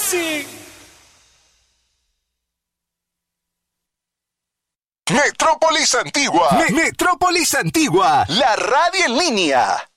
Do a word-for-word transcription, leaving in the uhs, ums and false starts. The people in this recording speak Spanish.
Sí. Metrópolis Antigua. Me- Metrópolis Antigua. La radio en línea.